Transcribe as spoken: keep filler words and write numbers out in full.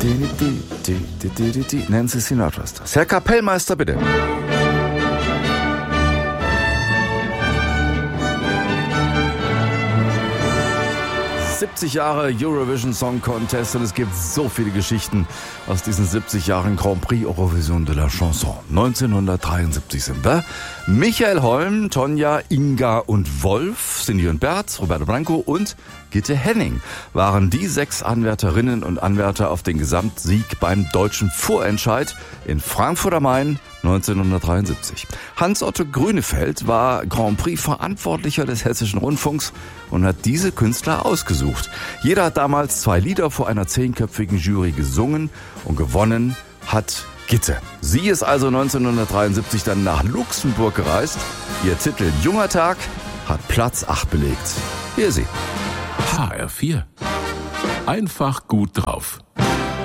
Nancy Sinatra ist das. Herr Kapellmeister, bitte. siebzig Jahre Eurovision Song Contest und es gibt so viele Geschichten aus diesen siebzig Jahren Grand Prix Eurovision de la Chanson. neunzehnhundertdreiundsiebzig sind wir. Michael Holm, Tonja, Inga und Wolf, Cindy und Bert, Roberto Blanco und Gitte Henning waren die sechs Anwärterinnen und Anwärter auf den Gesamtsieg beim deutschen Vorentscheid in Frankfurt am Main neunzehnhundertdreiundsiebzig. Hans-Otto Grünefeld war Grand Prix-Verantwortlicher des Hessischen Rundfunks und hat diese Künstler ausgesucht. Jeder hat damals zwei Lieder vor einer zehnköpfigen Jury gesungen und gewonnen hat Gitte. Sie ist also neunzehnhundertdreiundsiebzig dann nach Luxemburg gereist. Ihr Titel Junger Tag hat Platz acht belegt. Hier sie. H R vier. Einfach gut drauf.